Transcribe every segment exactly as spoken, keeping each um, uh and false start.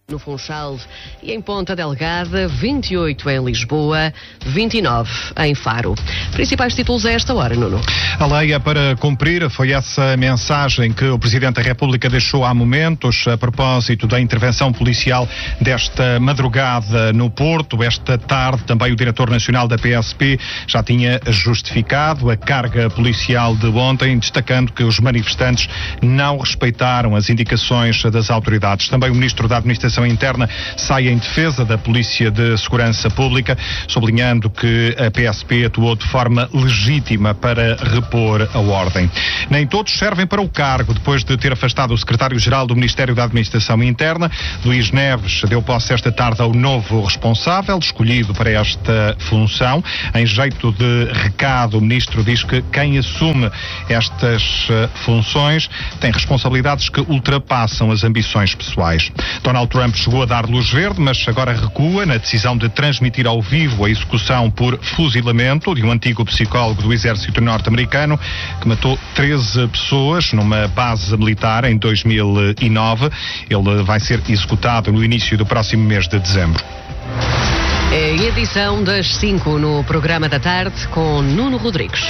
no Funchal e em Ponta Delgada, vinte e oito em Lisboa, vinte e nove em Faro. Principais títulos a esta hora, Nuno. A lei é para cumprir, foi essa mensagem que o Presidente da República deixou há momentos a propósito da intervenção policial desta madrugada no Porto. Esta tarde também o Diretor Nacional da P S P já tinha justificado a carga policial de ontem, destacando que os manifestantes não respeitaram as indicações das autoridades. Também o Ministro da Administração Interna sai em defesa da Polícia de Segurança Pública, sublinhando que a P S P atuou de forma legítima para repor a ordem. Nem todos servem para o cargo. Depois de ter afastado o Secretário-Geral do Ministério da Administração Interna, Luís Neves deu posse esta tarde ao novo responsável, escolhido para esta função. Em jeito de recado, o Ministro diz que quem assume estas funções tem responsabilidades que ultrapassam as ambições pessoais. Donald Trump chegou a dar luz verde, mas agora recua na decisão de transmitir ao vivo a execução por fuzilamento de um antigo psicólogo do exército norte-americano que matou treze pessoas numa base militar em dois mil e nove. Ele vai ser executado no início do próximo mês de dezembro. É a edição das cinco no programa da tarde com Nuno Rodrigues.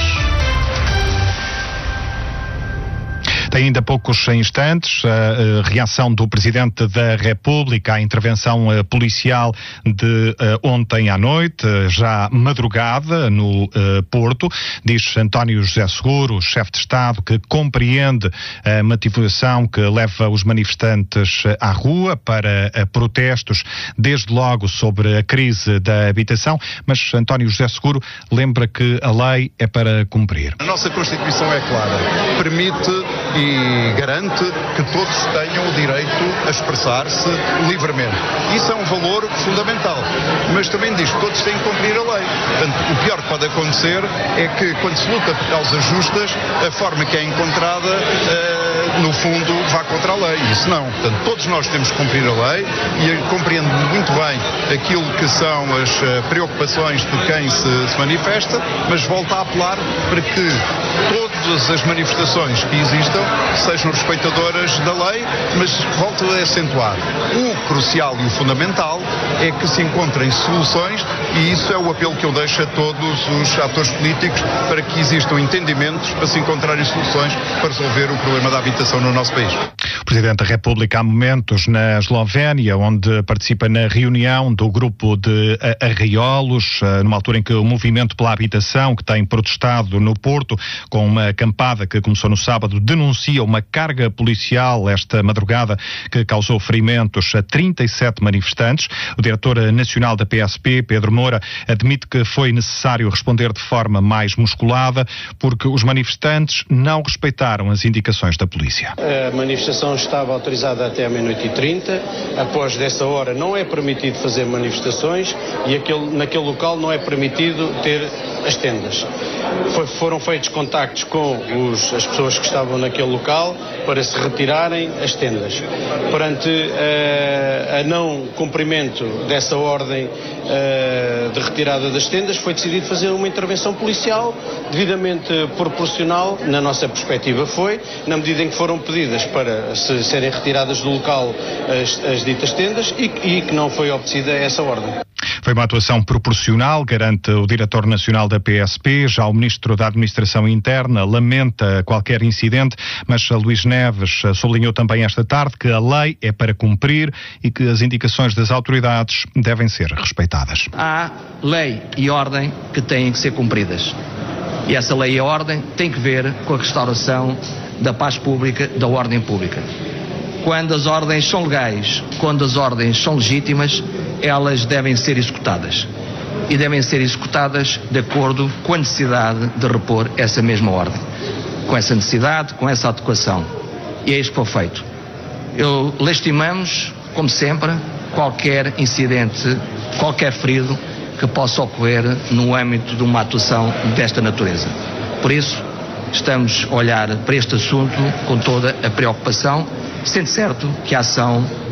Tem ainda poucos instantes a reação do Presidente da República à intervenção policial de ontem à noite, já madrugada, no Porto. Diz António José Seguro, chefe de Estado, que compreende a motivação que leva os manifestantes à rua para protestos, desde logo sobre a crise da habitação, mas António José Seguro lembra que a lei é para cumprir. A nossa Constituição é clara, permite e garante que todos tenham o direito a expressar-se livremente. Isso é um valor fundamental, mas também diz que todos têm que cumprir a lei. Portanto, o pior que pode acontecer é que, quando se luta por causas justas, a forma que é encontrada, uh, no fundo, vá contra a lei. Isso não. Portanto, todos nós temos que cumprir a lei e compreendo muito bem aquilo que são as uh, preocupações de quem se, se manifesta, mas volto a apelar para que todas as manifestações que existam sejam respeitadoras da lei, mas volto a acentuar. O crucial e o fundamental é que se encontrem soluções, e isso é o apelo que eu deixo a todos os atores políticos, para que existam entendimentos para se encontrarem soluções para resolver o problema da habitação no nosso país. O Presidente da República há momentos na Eslovénia, onde participa na reunião do grupo de Arraiolos, numa altura em que o movimento pela habitação, que tem protestado no Porto, com uma acampada que começou no sábado, denuncia uma carga policial esta madrugada que causou ferimentos a trinta e sete manifestantes. O diretor nacional da P S P, Pedro Moura, admite que foi necessário responder de forma mais musculada porque os manifestantes não respeitaram as indicações da polícia. A manifestação estava autorizada até à meia-noite e trinta. Após dessa hora não é permitido fazer manifestações e aquele, naquele local não é permitido ter as tendas. Foi, foram feitos contactos com os, as pessoas que estavam naquele local para se retirarem as tendas. Perante uh, a não cumprimento dessa ordem uh, de retirada das tendas, foi decidido fazer uma intervenção policial devidamente proporcional, na nossa perspectiva foi, na medida em que foram pedidas para se serem retiradas do local as, as ditas tendas e, e que não foi obedecida essa ordem. Foi uma atuação proporcional, garante o Diretor Nacional da P S P. Já o Ministro da Administração Interna lamenta qualquer incidente, mas Luís Neves sublinhou também esta tarde que a lei é para cumprir e que as indicações das autoridades devem ser respeitadas. Há lei e ordem que têm que ser cumpridas. E essa lei e ordem tem que ver com a restauração da paz pública, da ordem pública. Quando as ordens são legais, quando as ordens são legítimas, elas devem ser executadas. E devem ser executadas de acordo com a necessidade de repor essa mesma ordem. Com essa necessidade, com essa adequação. E é isso que foi feito. Eu lastimamos, como sempre, qualquer incidente, qualquer ferido que possa ocorrer no âmbito de uma atuação desta natureza. Por isso, estamos a olhar para este assunto com toda a preocupação, sendo certo que a ação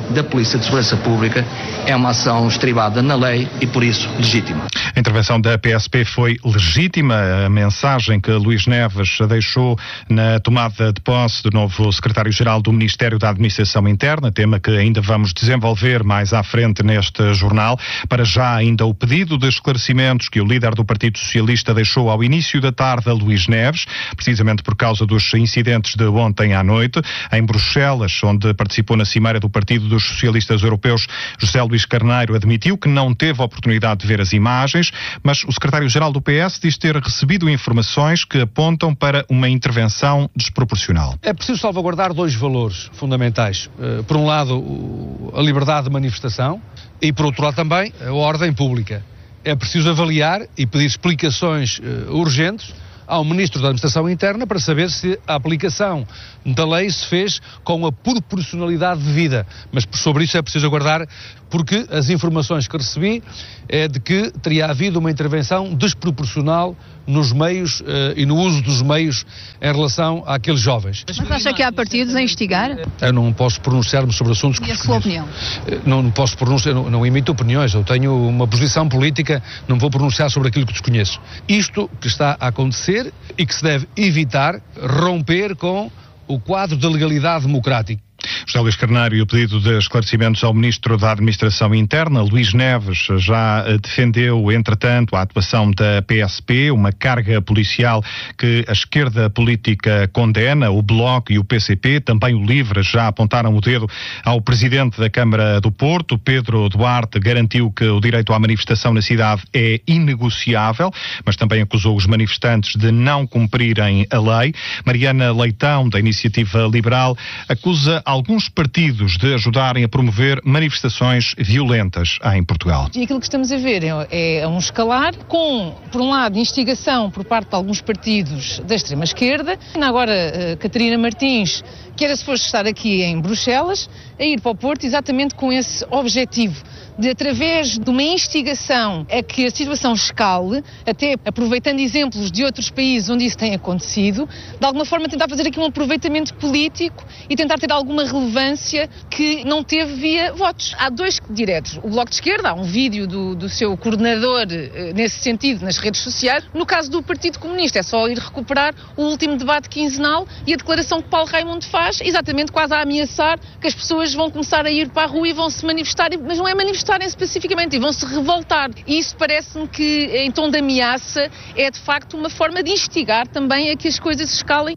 da Polícia de Segurança Pública é uma ação estribada na lei e, por isso, legítima. A intervenção da P S P foi legítima. A mensagem que Luís Neves deixou na tomada de posse do novo secretário-geral do Ministério da Administração Interna, tema que ainda vamos desenvolver mais à frente neste jornal. Para já, ainda o pedido de esclarecimentos que o líder do Partido Socialista deixou ao início da tarde a Luís Neves, precisamente por causa dos incidentes de ontem à noite, em Bruxelas, onde participou na cimeira do Partido dos Socialistas Europeus. José Luís Carneiro admitiu que não teve a oportunidade de ver as imagens, mas o secretário-geral do P S diz ter recebido informações que apontam para uma intervenção desproporcional. É preciso salvaguardar dois valores fundamentais. Por um lado, a liberdade de manifestação e, por outro lado, também a ordem pública. É preciso avaliar e pedir explicações urgentes ao Ministro da Administração Interna para saber se a aplicação da lei se fez com a proporcionalidade devida. Mas sobre isso é preciso aguardar, porque as informações que recebi é de que teria havido uma intervenção desproporcional nos meios eh, e no uso dos meios em relação àqueles jovens. Mas acha que há partidos a investigar? Eu não posso pronunciar-me sobre assuntos que E a sua opinião? Não, não posso pronunciar, não, não emito opiniões, eu tenho uma posição política, não vou pronunciar sobre aquilo que desconheço. Isto que está a acontecer e que se deve evitar romper com o quadro da legalidade democrática. José Luís Carneiro e o pedido de esclarecimentos ao Ministro da Administração Interna. Luís Neves já defendeu, entretanto, a atuação da P S P, uma carga policial que a esquerda política condena. O Bloco e o P C P, também o LIVRE, já apontaram o dedo ao Presidente da Câmara do Porto. Pedro Duarte garantiu que o direito à manifestação na cidade é inegociável, mas também acusou os manifestantes de não cumprirem a lei. Mariana Leitão, da Iniciativa Liberal, acusa alguns partidos de ajudarem a promover manifestações violentas em Portugal. E aquilo que estamos a ver é, é um escalar com, por um lado, instigação por parte de alguns partidos da extrema-esquerda. Agora, uh, Catarina Martins, que era suposto estar aqui em Bruxelas, a ir para o Porto exatamente com esse objetivo, de, através de uma instigação a que a situação escale, até aproveitando exemplos de outros países onde isso tem acontecido, de alguma forma tentar fazer aqui um aproveitamento político e tentar ter alguma relevância que não teve via votos. Há dois diretos. O Bloco de Esquerda, há um vídeo do, do seu coordenador eh, nesse sentido nas redes sociais. No caso do Partido Comunista, é só ir recuperar o último debate quinzenal e a declaração que Paulo Raimundo faz, exatamente quase a ameaçar que as pessoas vão começar a ir para a rua e vão se manifestar, mas não é manifestar especificamente, e vão se revoltar. E isso parece-me que, em tom de ameaça, é de facto uma forma de instigar também a que as coisas escalem.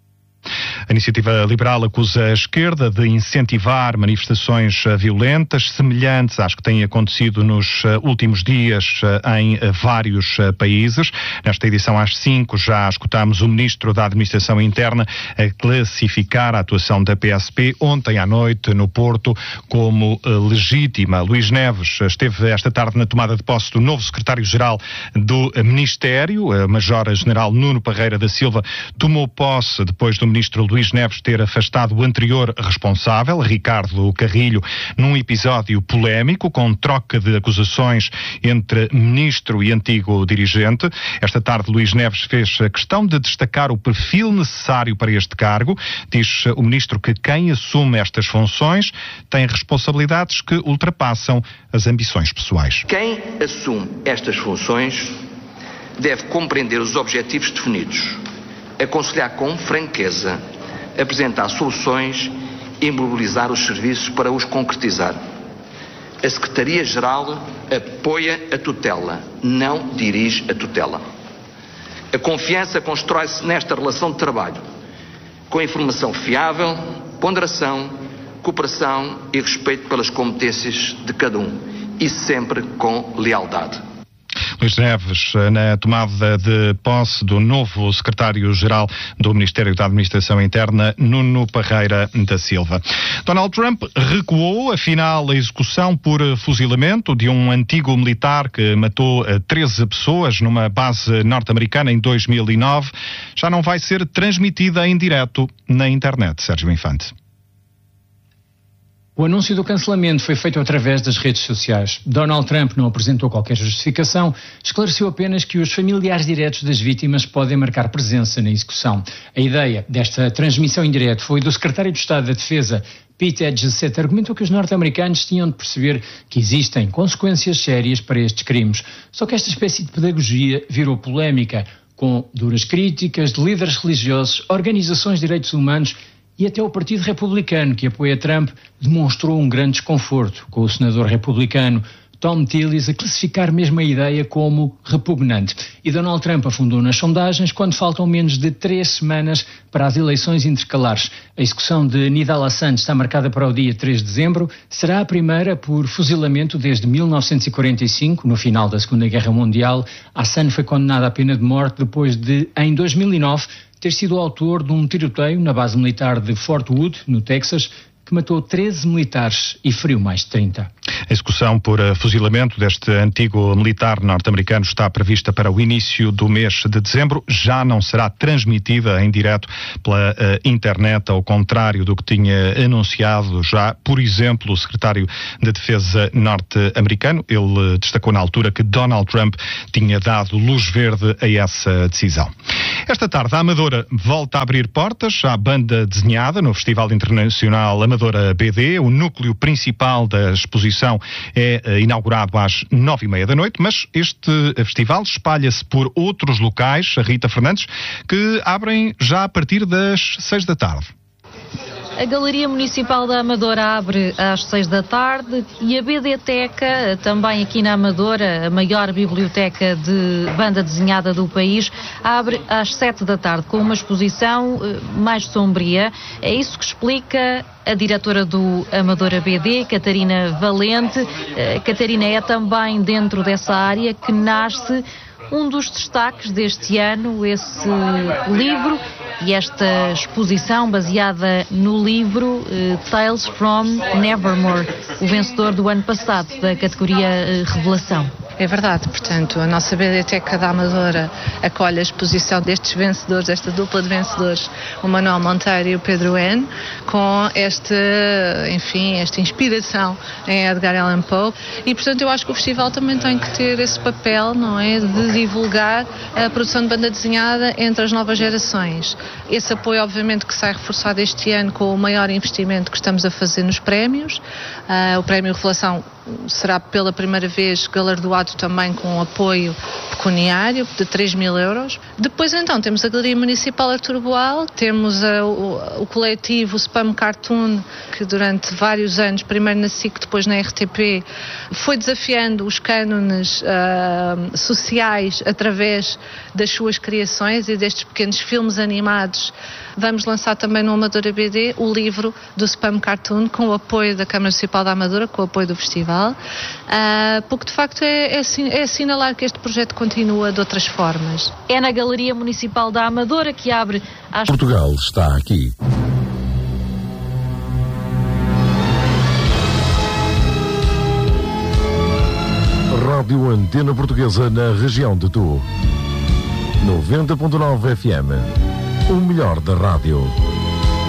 A Iniciativa Liberal acusa a esquerda de incentivar manifestações violentas, semelhantes às que têm acontecido nos últimos dias em vários países. Nesta edição às cinco já escutámos o Ministro da Administração Interna a classificar a atuação da P S P ontem à noite no Porto como legítima. Luís Neves esteve esta tarde na tomada de posse do novo secretário-geral do Ministério. A Major-General Nuno Parreira da Silva tomou posse depois do Ministro Luís Neves ter afastado o anterior responsável, Ricardo Carrilho, num episódio polémico com troca de acusações entre ministro e antigo dirigente. Esta tarde Luís Neves fez a questão de destacar o perfil necessário para este cargo. Diz o ministro que quem assume estas funções tem responsabilidades que ultrapassam as ambições pessoais. Quem assume estas funções deve compreender os objetivos definidos, aconselhar com franqueza, apresentar soluções e mobilizar os serviços para os concretizar. A Secretaria-Geral apoia a tutela, não dirige a tutela. A confiança constrói-se nesta relação de trabalho, com informação fiável, ponderação, cooperação e respeito pelas competências de cada um, e sempre com lealdade. Luís Neves, na tomada de posse do novo secretário-geral do Ministério da Administração Interna, Nuno Parreira da Silva. Donald Trump recuou, afinal, a execução por fuzilamento de um antigo militar que matou treze pessoas numa base norte-americana em dois mil e nove. Já não vai ser transmitida em direto na internet. Sérgio Infante. O anúncio do cancelamento foi feito através das redes sociais. Donald Trump não apresentou qualquer justificação, esclareceu apenas que os familiares diretos das vítimas podem marcar presença na execução. A ideia desta transmissão em direto foi do secretário de Estado da Defesa, Pete Hegseth, argumentou que os norte-americanos tinham de perceber que existem consequências sérias para estes crimes. Só que esta espécie de pedagogia virou polémica, com duras críticas de líderes religiosos, organizações de direitos humanos e até o Partido Republicano, que apoia Trump, demonstrou um grande desconforto, com o senador republicano Tom Tillis a classificar mesmo a ideia como repugnante. E Donald Trump afundou nas sondagens quando faltam menos de três semanas para as eleições intercalares. A execução de Nidal Hasan está marcada para o dia três de dezembro. Será a primeira por fuzilamento desde mil novecentos e quarenta e cinco, no final da Segunda Guerra Mundial. Hasan foi condenado à pena de morte depois de, em dois mil e nove, ter sido o autor de um tiroteio na base militar de Fort Wood, no Texas, que matou treze militares e feriu mais de trinta. A execução por fuzilamento deste antigo militar norte-americano está prevista para o início do mês de dezembro. Já não será transmitida em direto pela uh, internet, ao contrário do que tinha anunciado já, por exemplo, o secretário de Defesa norte-americano. Ele destacou na altura que Donald Trump tinha dado luz verde a essa decisão. Esta tarde, a Amadora volta a abrir portas à banda desenhada no Festival Internacional Amadora B D. O núcleo principal da exposição é uh, inaugurado às nove e meia da noite, mas este festival espalha-se por outros locais, a Rita Fernandes, que abrem já a partir das seis da tarde. A Galeria Municipal da Amadora abre às seis da tarde e a BDteca, também aqui na Amadora, a maior biblioteca de banda desenhada do país, abre às sete da tarde com uma exposição mais sombria. É isso que explica a diretora do Amadora B D, Catarina Valente. Catarina, é também dentro dessa área que nasce um dos destaques deste ano, esse livro e esta exposição baseada no livro uh, Tales from Nevermore, o vencedor do ano passado da categoria uh, Revelação. É verdade, portanto, a nossa Biblioteca da Amadora acolhe a exposição destes vencedores, esta dupla de vencedores, o Manuel Monteiro e o Pedro N, com esta, enfim, esta inspiração em Edgar Allan Poe, e portanto eu acho que o festival também tem que ter esse papel, não é, de divulgar a produção de banda desenhada entre as novas gerações. Esse apoio, obviamente, que sai reforçado este ano com o maior investimento que estamos a fazer nos prémios. Uh, o Prémio Revelação será pela primeira vez galardoado também com apoio pecuniário de três mil euros. Depois então temos a Galeria Municipal Artur Boal, temos a, o, o coletivo Spam Cartoon, que durante vários anos, primeiro na S I C, depois na R T P, foi desafiando os cânones uh, sociais através das suas criações e destes pequenos filmes animados. Vamos lançar também no Amadora B D o livro do Spam Cartoon, com o apoio da Câmara Municipal da Amadora, com o apoio do festival, uh, porque de facto é, é, é assinalar que este projeto continua de outras formas. É na Galeria Municipal da Amadora que abre às... Portugal está aqui. Rádio Antena Portuguesa na região de Tu. noventa ponto nove F M. O melhor da rádio.